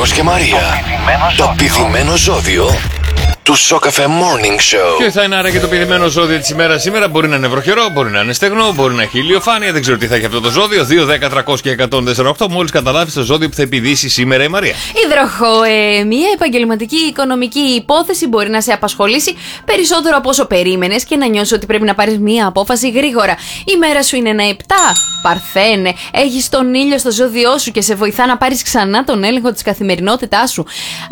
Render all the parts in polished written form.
Γιώργος και Μαρία. Το πηδημένο ζώδιο του Σοκαφέ Morning Show. Ποιο θα είναι άραγε το πηδημένο ζώδιο της ημέρας σήμερα? Μπορεί να είναι βροχερό, μπορεί να είναι στεγνό, μπορεί να έχει ηλιοφάνεια. Δεν ξέρω τι θα έχει αυτό το ζώδιο. 2, 10, 300 και 148. Μόλις καταλάβεις το ζώδιο που θα επιδύσει σήμερα η Μαρία. Υδροχό, μια επαγγελματική οικονομική υπόθεση μπορεί να σε απασχολήσει περισσότερο από όσο περίμενες και να νιώσεις ότι πρέπει να πάρεις μια απόφαση γρήγορα. Η μέρα σου είναι ένα 7. Παρθένε, έχεις τον ήλιο στο ζώδιό σου και σε βοηθά να πάρεις ξανά τον έλεγχο της καθημερινότητάς σου.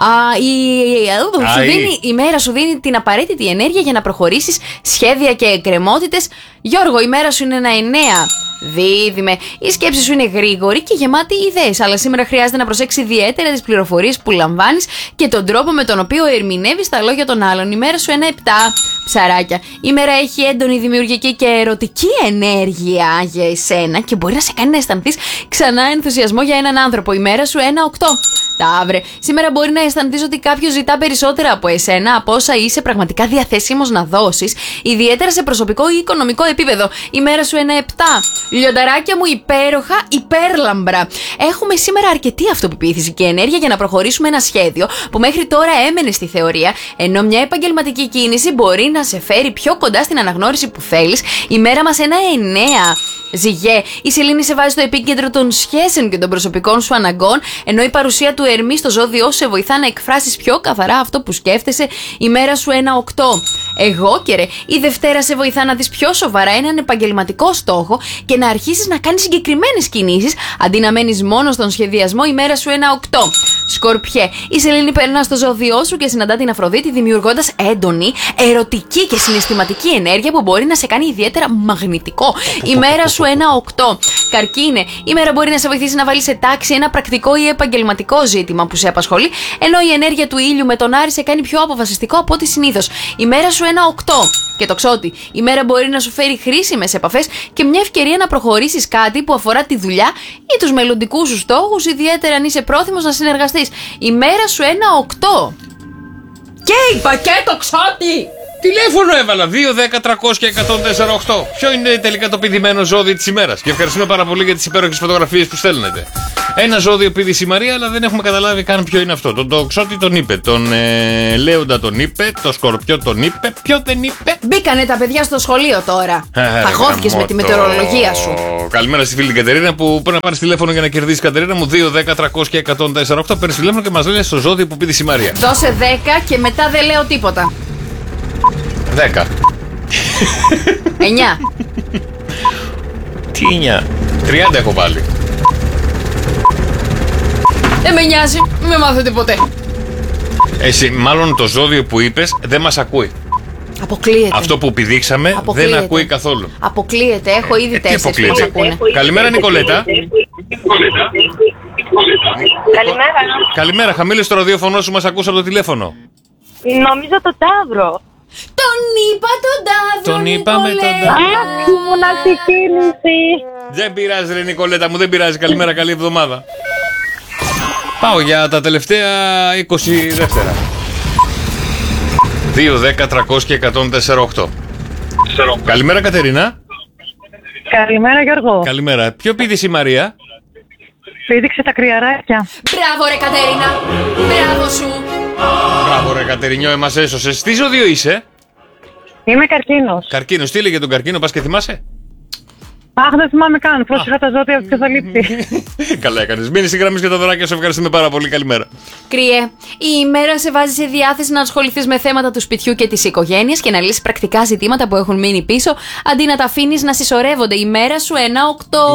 Η μέρα σου δίνει την απαραίτητη ενέργεια για να προχωρήσεις σχέδια και εκκρεμότητες. Γιώργο, η μέρα σου είναι ένα 9. Δίδυμε, η σκέψη σου είναι γρήγορη και γεμάτη ιδέες, αλλά σήμερα χρειάζεται να προσέξεις ιδιαίτερα τις πληροφορίες που λαμβάνεις και τον τρόπο με τον οποίο ερμηνεύεις τα λόγια των άλλων. Η μέρα σου ένα 7. Ψαράκια, η μέρα έχει έντονη δημιουργική και ερωτική ενέργεια για εσένα και μπορεί να σε κάνει να αισθανθείς ξανά ενθουσιασμό για έναν άνθρωπο. Η μέρα σου ένα 8. Ταύρε, σήμερα μπορεί να αισθανθείς ότι κάποιος ζητά περισσότερα από εσένα από όσα είσαι πραγματικά διαθέσιμος να δώσεις, ιδιαίτερα σε προσωπικό ή οικονομικό επίπεδο. Η μέρα σου ένα 7. Λιονταράκια μου, υπέροχα, υπέρλαμπρα. Έχουμε σήμερα αρκετή αυτοπεποίθηση και ενέργεια για να προχωρήσουμε ένα σχέδιο που μέχρι τώρα έμενε στη θεωρία, ενώ μια επαγγελματική κίνηση μπορεί να σε φέρει πιο κοντά στην αναγνώριση που θέλεις. Η μέρα μας ένα 9. Ζυγέ, η σελήνη σε βάζει στο επίκεντρο των σχέσεων και των προσωπικών σου αναγκών, ενώ η παρουσία του Ερμή στο ζώδιό σε βοηθά να εκφράσεις πιο καθαρά αυτό που σκέφτεσαι. Η μέρα σου ένα 8. Εγώ και ρε, η Δευτέρα σε βοηθά να δεις πιο σοβαρά έναν επαγγελματικό στόχο και να αρχίσεις να κάνεις συγκεκριμένες κινήσεις αντί να μένεις μόνο στον σχεδιασμό. Η μέρα σου ένα 8. Σκορπιέ, η σελήνη περνά στο ζώδιό σου και συναντά την Αφροδίτη, δημιουργώντας έντονη, ερωτική και συναισθηματική ενέργεια που μπορεί να σε κάνει ιδιαίτερα μαγνητικό. Η μέρα σου ένα 8. Καρκίνε, η μέρα μπορεί να σε βοηθήσει να βάλεις σε τάξη ένα πρακτικό ή επαγγελματικό ζήτημα που σε απασχολεί, ενώ η ενέργεια του ήλιου με τον Άρη σε κάνει πιο αποφασιστικό από ό,τι συνήθως. Η μέρα σου ένα 8. Και Τοξότη, η μέρα μπορεί να σου φέρει χρήσιμες επαφές και μια ευκαιρία να προχωρήσεις κάτι που αφορά τη δουλειά ή τους μελλοντικούς σου στόχους, ιδιαίτερα αν είσαι πρόθυμος να συνεργαστείς. Η μέρα σου ένα 8. Και είπα και Τοξότη! Τηλέφωνο έβαλα 2, 10, 300 και 148. Ποιο είναι τελικά το πηδημένο ζώδιο της ημέρας? Και ευχαριστούμε πάρα πολύ για τις υπέροχες φωτογραφίες που στέλνετε. Ένα ζώδιο πήδησε η Μαρία, αλλά δεν έχουμε καταλάβει καν ποιο είναι αυτό. Τον Τοξότη τον είπε, τον Λέοντα τον είπε, το Σκορπιό τον είπε. Ποιο δεν είπε? Μπήκανε τα παιδιά στο σχολείο τώρα. Παγώθηκες με τη μετεωρολογία σου. Καλημέρα στη φίλη Κατερίνα που πρέπει να πάρει τηλέφωνο για να κερδίσει. Κατερίνα μου, 2, 10, 300 και 148. Παίρνει τηλέφωνο και μας λέει στο ζώδιο που πήδησε η Μαρία. Δώσε 10 και μετά δεν λέω τίποτα. 10. 9. Τι 9? 30 έχω βάλει. Δεν με νοιάζει, μην με μάθετε ποτέ. Εσύ, μάλλον το ζώδιο που είπες δεν μας ακούει. Αποκλείεται. Αυτό που πηδήξαμε δεν ακούει καθόλου. Αποκλείεται, έχω ήδη 4 που μας ακούνε. Καλημέρα Νικολέτα. Καλημέρα. Καλημέρα, χαμήλωσε το ραδιόφωνο σου, μας ακούς από το τηλέφωνο. Νομίζω το Ταύρο. Τον είπα τον Ταύρο. Τον είπαμε τον Ταύρο. Αχ, ήμουν στη κίνηση. Δεν πειράζει ρε Νικολέτα μου, δεν πειράζει. Καλημέρα, καλή εβδομάδα. Πάω για τα τελευταία 20 δεύτερα. 2, 10, 300 και 148. Καλημέρα Κατερίνα. Καλημέρα Γιώργο. Καλημέρα. Ποιο πήδησε η Μαρία? Πήδηξε τα κρυαράκια. Μπράβο ρε Κατερίνα. Μπράβο σου. Μπράβο ρε Κατερινιό, εμάς έσωσες. Τι ζώδιο είσαι? Είμαι καρκίνος. Καρκίνος. Τι έλεγε τον καρκίνο, πας και θυμάσαι? Αχ, δεν θυμάμαι καν. Πρόσεχα τα ζώδια και θα λείψει. Καλά έκανες. Μείνει στη γραμμή και τα δωράκια σου. Ευχαριστούμε πάρα πολύ. Καλημέρα. Κρύε, η ημέρα σε βάζει σε διάθεση να ασχοληθείς με θέματα του σπιτιού και της οικογένειας και να λύσεις πρακτικά ζητήματα που έχουν μείνει πίσω, αντί να τα αφήνεις να συσσωρεύονται. Η μέρα σου ένα 8.